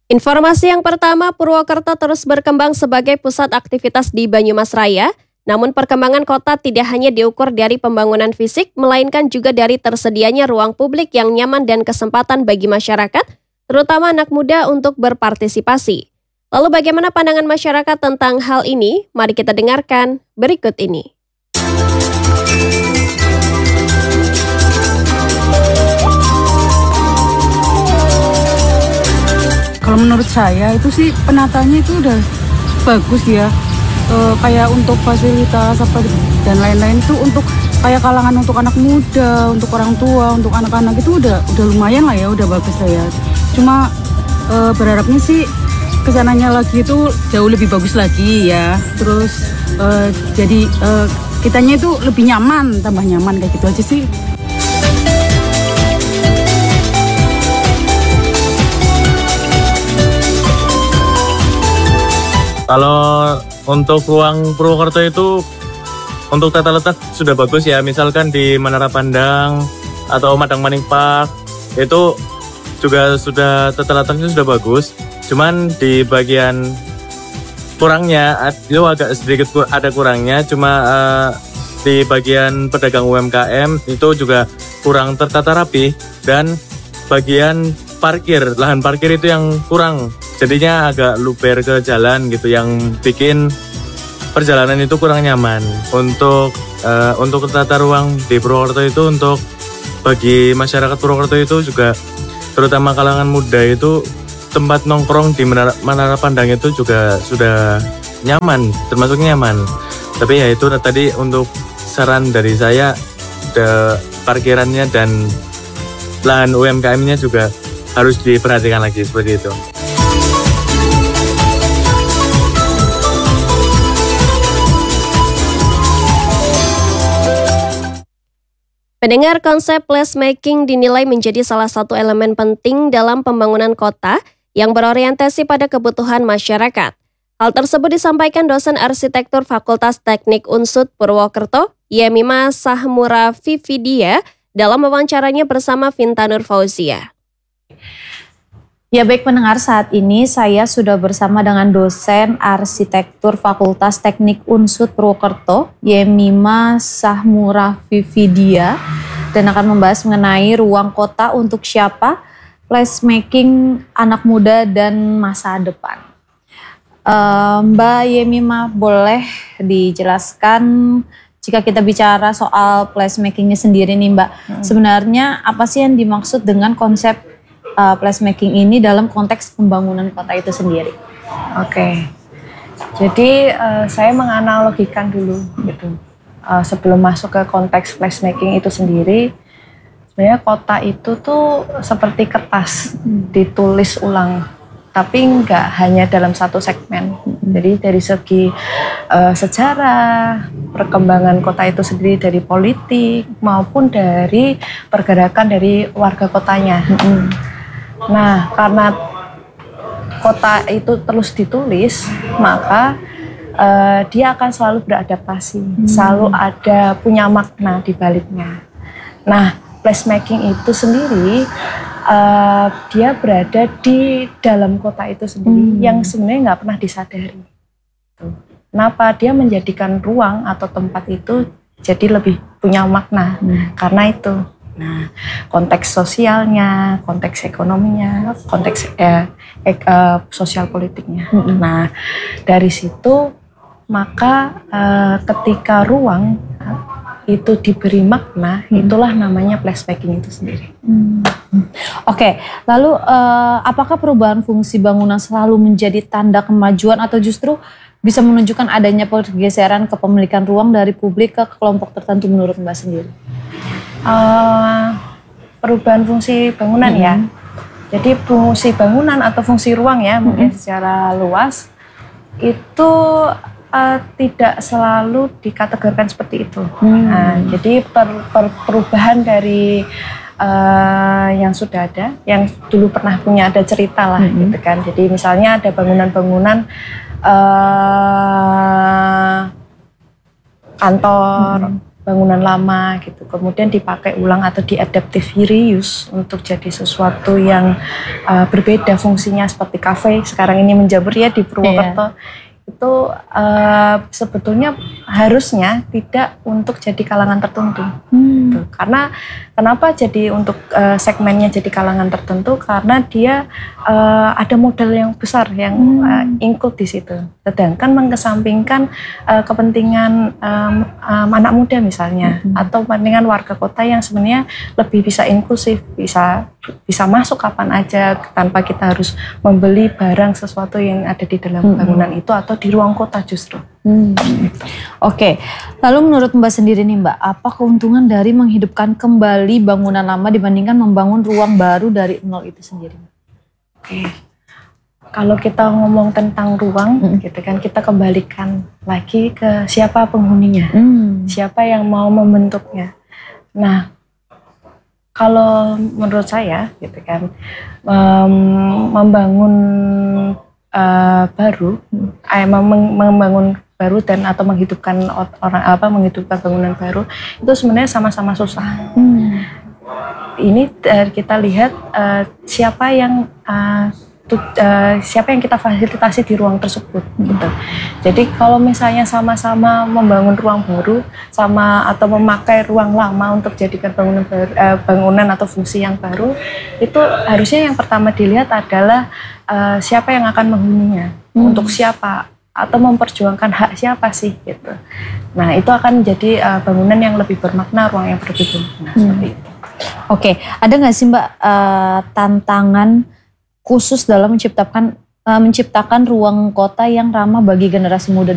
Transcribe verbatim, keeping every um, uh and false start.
Informasi yang pertama, Purwokerto terus berkembang sebagai pusat aktivitas di Banyumas Raya. Namun perkembangan kota tidak hanya diukur dari pembangunan fisik, melainkan juga dari tersedianya ruang publik yang nyaman dan kesempatan bagi masyarakat, terutama anak muda untuk berpartisipasi. Lalu bagaimana pandangan masyarakat tentang hal ini? Mari kita dengarkan berikut ini. Kalau menurut saya itu sih penataannya itu udah bagus ya, e, kayak untuk fasilitas apa dan lain-lain itu untuk kayak kalangan untuk anak muda, untuk orang tua, untuk anak-anak itu udah udah lumayan lah ya, udah bagus lah ya. Cuma e, berharapnya sih kesananya lagi itu jauh lebih bagus lagi ya. Terus e, jadi e, kitanya itu lebih nyaman, tambah nyaman kayak gitu aja sih. Kalau untuk ruang Purwokerto itu untuk tata letak sudah bagus ya, misalkan di Menara Pandang atau Madang Maning Park itu juga sudah tata letaknya sudah bagus. Cuman di bagian kurangnya itu agak sedikit ada kurangnya, cuma uh, di bagian pedagang U M K M itu juga kurang tertata rapi, dan bagian parkir, lahan parkir itu yang kurang. Jadinya agak luber ke jalan gitu, yang bikin perjalanan itu kurang nyaman. Untuk uh, untuk tata ruang di Purwokerto itu, untuk bagi masyarakat Purwokerto itu juga terutama kalangan muda itu tempat nongkrong di Menara, Menara Pandang itu juga sudah nyaman, termasuk nyaman. Tapi ya itu tadi untuk saran dari saya, de, parkirannya dan lahan U M K M-nya juga harus diperhatikan lagi seperti itu. Pendengar, konsep placemaking dinilai menjadi salah satu elemen penting dalam pembangunan kota yang berorientasi pada kebutuhan masyarakat. Hal tersebut disampaikan dosen arsitektur Fakultas Teknik U N S U D Purwokerto, Yemima Sahmura Vividia, dalam wawancaranya bersama Vinta Nur Fauzia. Ya baik pendengar, saat ini saya sudah bersama dengan dosen arsitektur Fakultas Teknik U N S U D Purwokerto, Yemima Sahmura Vividia, dan akan membahas mengenai ruang kota untuk siapa, placemaking anak muda dan masa depan. Uh, Mbak Yemima, boleh dijelaskan jika kita bicara soal placemakingnya sendiri nih Mbak, hmm. sebenarnya apa sih yang dimaksud dengan konsep uh, placemaking ini dalam konteks pembangunan kota itu sendiri? Oke, jadi uh, saya menganalogikan dulu gitu, uh, sebelum masuk ke konteks placemaking itu sendiri. Sebenarnya kota itu tuh seperti kertas, hmm. ditulis ulang, tapi nggak hanya dalam satu segmen. Hmm. Jadi dari segi uh, sejarah, perkembangan kota itu sendiri, dari politik maupun dari pergerakan dari warga kotanya. Hmm. Nah, karena kota itu terus ditulis, maka uh, dia akan selalu beradaptasi, hmm. selalu ada punya makna di baliknya. Nah, placemaking itu sendiri uh, dia berada di dalam kota itu sendiri, hmm. yang sebenarnya nggak pernah disadari. Tuh. Kenapa dia menjadikan ruang atau tempat itu jadi lebih punya makna? Hmm. Karena itu. Nah, konteks sosialnya, konteks ekonominya, konteks eh, eh, eh, sosial politiknya. Hmm. Nah, dari situ maka eh, ketika ruang itu diberi makna, hmm. itulah namanya placemaking itu sendiri. Hmm. Oke, okay. Lalu uh, apakah perubahan fungsi bangunan selalu menjadi tanda kemajuan atau justru bisa menunjukkan adanya pergeseran kepemilikan ruang dari publik ke kelompok tertentu menurut Mbak sendiri? Uh, perubahan fungsi bangunan hmm. ya, jadi fungsi bangunan atau fungsi ruang ya, hmm. mungkin secara luas itu Uh, tidak selalu dikategorikan seperti itu. Hmm. Nah, jadi per, per, perubahan dari uh, yang sudah ada, yang dulu pernah punya ada cerita lah, hmm. gitu kan. Jadi misalnya ada bangunan-bangunan uh, kantor, hmm. bangunan lama gitu, kemudian dipakai ulang atau di adaptive reuse untuk jadi sesuatu yang uh, berbeda fungsinya seperti kafe sekarang ini menjamur ya di Purwokerto. Yeah. Itu uh, sebetulnya harusnya tidak untuk jadi kalangan tertentu. Hmm. Gitu. Karena kenapa jadi untuk uh, segmennya jadi kalangan tertentu? Karena dia uh, ada modal yang besar yang hmm. uh, include di situ. Sedangkan mengesampingkan uh, kepentingan um, um, anak muda misalnya hmm. atau kepentingan warga kota yang sebenarnya lebih bisa inklusif, bisa bisa masuk kapan aja tanpa kita harus membeli barang sesuatu yang ada di dalam hmm. bangunan itu atau di ruang kota justru. Hmm. Oke, okay. Lalu menurut Mbak sendiri nih Mbak, apa keuntungan dari menghidupkan kembali bangunan lama dibandingkan membangun ruang baru dari nol itu sendiri? Oke, okay. Kalau kita ngomong tentang ruang, hmm. gitu kan, kita kembalikan lagi ke siapa penghuninya, hmm. siapa yang mau membentuknya. Nah, kalau menurut saya, gitu kan, um, membangun uh, baru, eh, mem- membangun baru dan atau menghidupkan orang apa, menghidupkan bangunan baru itu sebenarnya sama-sama susah. Hmm. Ini uh, kita lihat uh, siapa yang uh, Uh, siapa yang kita fasilitasi di ruang tersebut gitu. Jadi kalau misalnya sama-sama membangun ruang baru sama atau memakai ruang lama untuk jadikan bangunan baru, uh, bangunan atau fungsi yang baru, itu harusnya yang pertama dilihat adalah uh, siapa yang akan menghuninya, hmm. untuk siapa atau memperjuangkan hak siapa sih gitu. Nah, itu akan menjadi uh, bangunan yang lebih bermakna, ruang yang lebih bermakna hmm. seperti itu. Oke, ada nggak sih Mbak uh, tantangan khusus dalam menciptakan uh, menciptakan ruang kota yang ramah bagi generasi muda